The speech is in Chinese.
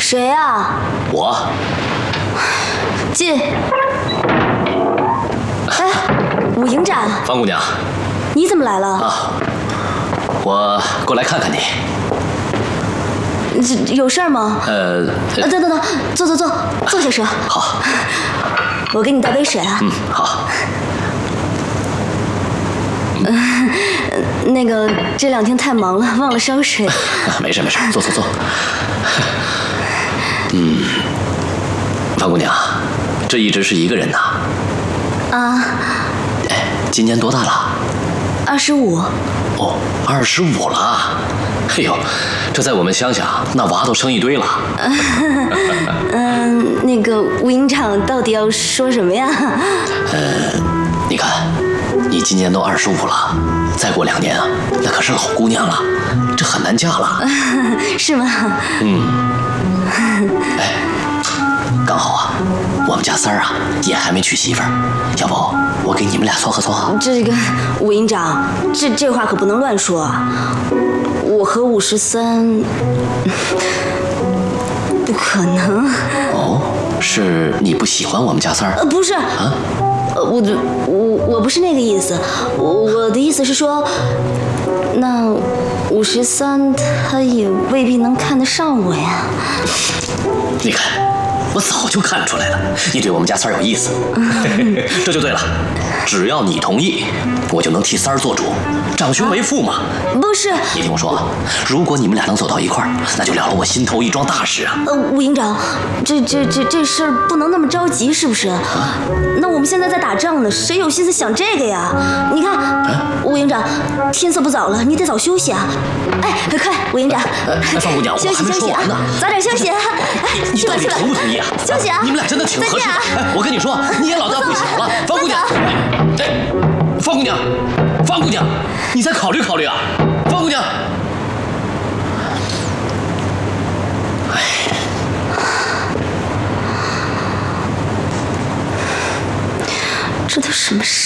谁呀？ 我。 进。哎，武营长。 方姑娘。 你怎么来了？ 啊，我过来看看你。 有事儿吗？等，坐下说。 好。 我给你倒杯水啊。 好。 那个这2天太忙了，忘了烧水。 没事，坐。方姑娘，这一直是一个人呐。 啊。 哎，今年多大了 ？25。 哦，25了。哎呦，这在我们乡下，那娃都生一堆了。 那个吴营长到底要说什么呀？ 你看，你今年都25了，再过2年啊，那可是老姑娘了，这很难嫁了。 是吗？ 哎，刚好啊，我们家三儿啊也还没娶媳妇儿，要不我给你们俩撮合撮合？ 这个吴营长，这话可不能乱说啊！我和53，不可能。 哦，是你不喜欢我们家三儿？ 不是啊，我不是那个意思，我的意思是说，那53他也未必能看得上我呀。 你看，我早就看出来了，你对我们家三儿有意思。这就对了，只要你同意，我就能替三儿做主，长兄为父嘛。 不是， 你听我说，如果你们俩能走到一块儿，那就了了我心头一桩大事啊。 吴营长，这事儿不能那么着急，是不是？那我们现在在打仗呢，谁有心思想这个呀？你看，吴营长，天色不早了，你得早休息啊。哎，快，吴营长， 方姑娘，我还没说完呢， 早点休息啊。 你到底同不同意啊？ 休息啊！ 你们俩真的挺合适的。哎，我跟你说，你也老大不小了，方姑娘。哎，方姑娘，你再考虑考虑啊，方姑娘。哎， 这都什么事？